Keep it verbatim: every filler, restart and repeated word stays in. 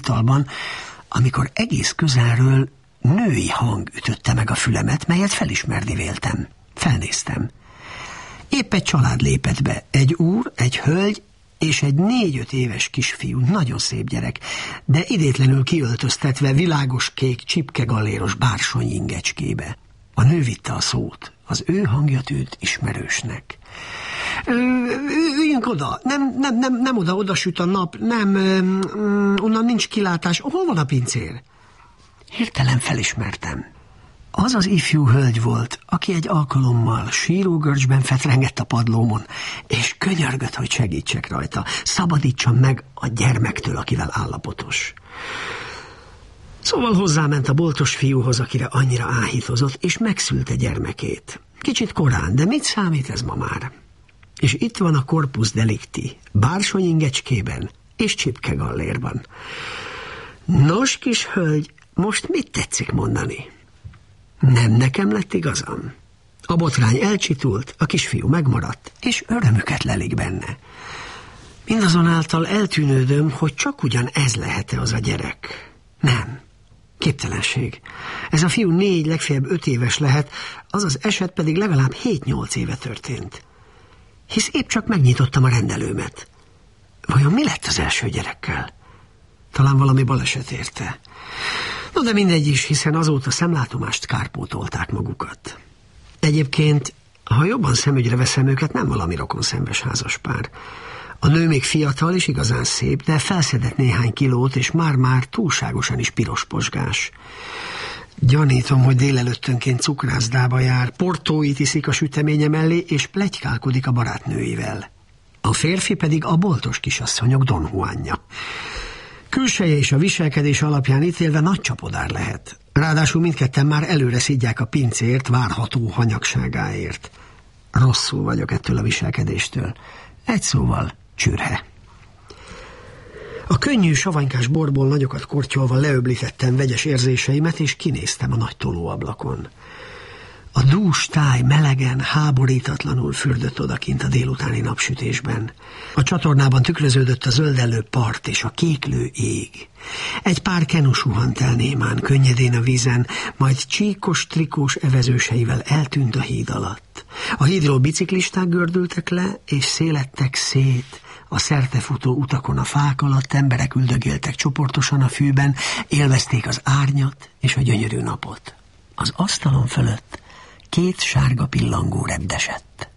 talban, amikor egész közelről női hang ütötte meg a fülemet, melyet felismerni véltem. Felnéztem. Épp egy család lépett be, egy úr, egy hölgy és egy négy-öt éves kisfiú, nagyon szép gyerek, de idétlenül kiöltöztetve világos kék csipkegalléros bársony ingecskébe. A nő vitte a szót, az ő hangja tűnt ismerősnek. Üljünk oda, nem, nem, nem, nem oda, oda süt a nap, nem, um, onnan nincs kilátás. Hol van a pincér? Hirtelen felismertem. Az az ifjú hölgy volt, aki egy alkalommal sírógörcsben fetrengett a padlómon, és könyörgött, hogy segítsek rajta, szabadítsam meg a gyermektől, akivel állapotos. Szóval hozzáment a boltos fiúhoz, akire annyira áhítozott, és megszülte gyermekét. Kicsit korán, de mit számít ez ma már? És itt van a corpus delicti, bársony ingecskében és csipkegallérban. Nos, kis hölgy, most mit tetszik mondani? Nem nekem lett igazam. A botrány elcsitult, a kisfiú megmaradt, és örömüket lelik benne. Mindazonáltal eltűnődöm, hogy csak ugyan ez lehet-e az a gyerek. Nem. Képtelenség. Ez a fiú négy, legfeljebb öt éves lehet, az az eset pedig legalább hét-nyolc éve történt. Hisz épp csak megnyitottam a rendelőmet. Vajon mi lett az első gyerekkel? Talán valami baleset érte. No, de mindegy is, hiszen azóta szemlátomást kárpótolták magukat. Egyébként, ha jobban szemügyre veszem őket, nem valami rokonszenves házaspár. A nő még fiatal és igazán szép, de felszedett néhány kilót, és már-már túlságosan is piros posgás. Gyanítom, hogy délelőttönként cukrászdába jár, portóit iszik a süteménye mellé, és pletykálkodik a barátnőivel. A férfi pedig a boltos kisasszonyok Don Juanja. Külseje és a viselkedés alapján ítélve nagy csapodár lehet. Ráadásul mindketten már előre szidják a pincért várható hanyagságáért. Rosszul vagyok ettől a viselkedéstől. Egy szóval csürhe. A könnyű savanykás borból nagyokat kortyolva leöblítettem vegyes érzéseimet, és kinéztem a nagy tolóablakon. A dús táj melegen, háborítatlanul fürdött odakint a délutáni napsütésben. A csatornában tükröződött a zöldellő part és a kéklő ég. Egy pár kenu suhant el némán, könnyedén a vízen, majd csíkos, trikós evezőseivel eltűnt a híd alatt. A hídról biciklisták gördültek le, és szélettek szét. A szertefutó utakon a fák alatt emberek üldögéltek csoportosan a fűben, élvezték az árnyat és a gyönyörű napot. Az asztalon fölött két sárga pillangó repdesett.